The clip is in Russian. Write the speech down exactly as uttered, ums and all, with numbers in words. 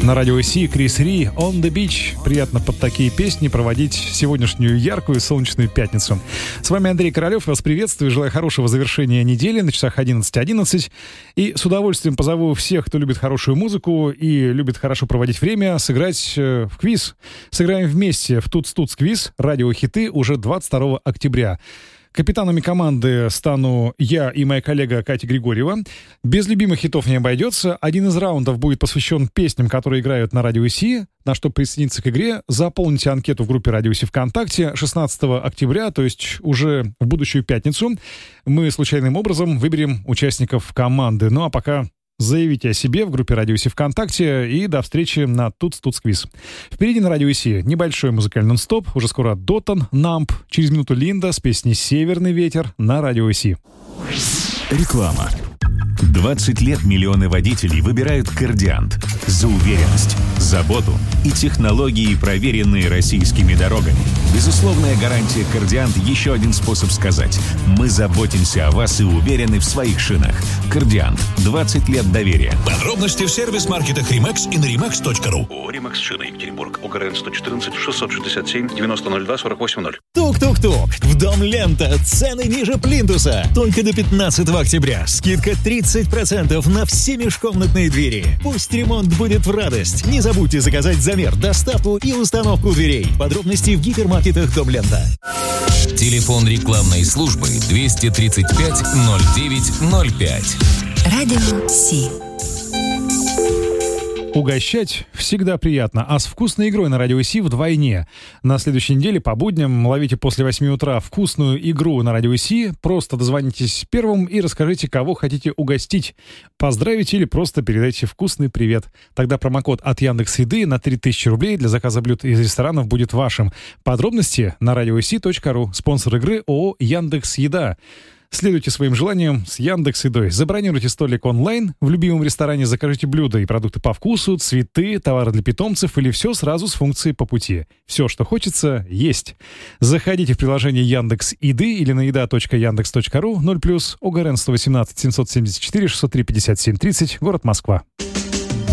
На радио Си Крис Ри «On the Beach». Приятно под такие песни проводить сегодняшнюю яркую солнечную пятницу. С вами Андрей Королёв. Вас приветствую. Желаю хорошего завершения недели. На часах одиннадцать одиннадцать. И с удовольствием позову всех, кто любит хорошую музыку и любит хорошо проводить время, сыграть в квиз. Сыграем вместе в Туц-Туц-Квиз «Радиохиты» уже двадцать второго октября. Капитанами команды стану я и моя коллега Катя Григорьева. Без любимых хитов не обойдется. Один из раундов будет посвящен песням, которые играют на Радио Си. На что присоединиться к игре, заполните анкету в группе Радио Си ВКонтакте шестнадцатого октября, то есть уже в будущую пятницу. Мы случайным образом выберем участников команды. Ну а пока заявите о себе в группе Радио Си ВКонтакте и до встречи на Туц-Туц-Квиз. Впереди на Радио Си небольшой музыкальный нон-стоп. Уже скоро Дотан, Намп. Через минуту Линда с песней «Северный ветер» на Радио Си. Реклама. двадцать лет миллионы водителей выбирают «Кардиант» за уверенность, заботу и технологии, проверенные российскими дорогами. Безусловная гарантия «Кардиант» — еще один способ сказать: мы заботимся о вас и уверены в своих шинах. «Кардиант» — двадцать лет доверия. Подробности в сервис-маркетах «Римакс» и на римакс точка ру. О, «Римакс» шины, Екатеринбург, ОГРН сто четырнадцать шестьсот шестьдесят семь девяносто ноль два сорок восемь ноль. Тук-тук-тук. В дом Лента. Цены ниже плинтуса. Только до пятнадцатого октября. Скидка тридцать процентов на все межкомнатные двери. Пусть ремонт будет в радость. Не забудьте заказать замер, доставку и установку дверей. Подробности в гипермаркетах Дом Лента. Телефон рекламной службы двести тридцать пять ноль девять ноль пять. Радио Си. Угощать всегда приятно, а с вкусной игрой на Радио Си вдвойне. На следующей неделе по будням ловите после восьми утра вкусную игру на Радио Си. Просто дозвонитесь первым и расскажите, кого хотите угостить. Поздравите или просто передайте вкусный привет. Тогда промокод от Яндекс.Еды на три тысячи рублей для заказа блюд из ресторанов будет вашим. Подробности на радиоси точка ру. Спонсор игры ООО «Яндекс.Еда». Следуйте своим желаниям с Яндекс.Едой. Забронируйте столик онлайн в любимом ресторане, закажите блюда и продукты по вкусу, цветы, товары для питомцев или все сразу с функцией по пути. Все, что хочется, есть. Заходите в приложение Яндекс.Еды или на еда точка яндекс точка ру. ноль плюс ОГРН сто восемнадцать семьсот семьдесят четыре шестьсот три пятьдесят семь тридцать, город Москва.